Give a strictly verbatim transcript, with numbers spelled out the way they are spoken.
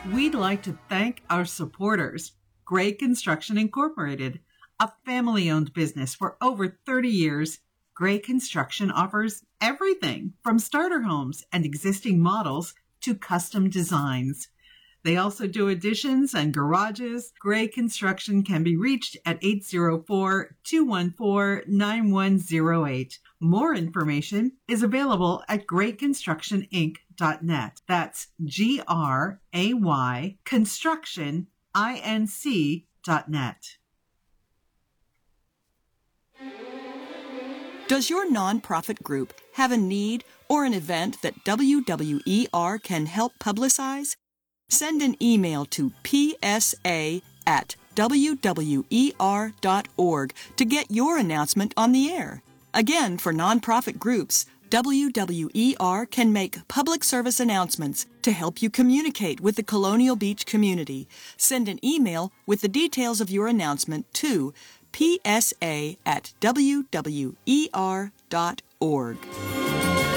We'd like to thank our supporters, Gray Construction Incorporated, a family-owned business for over thirty years. Gray Construction offers everything from starter homes and existing models to custom designs. They also do additions and garages. Gray Construction can be reached at eight zero four, two one four, nine one zero eight. More information is available at gray construction inc dot net. That's G R A Y construction inc dot net. Does your nonprofit group have a need or an event that W W E R can help publicize? Send an email to p s a at w w e r dot org to get your announcement on the air. Again, for nonprofit groups, W W E R can make public service announcements to help you communicate with the Colonial Beach community. Send an email with the details of your announcement to p s a at w w e r dot org.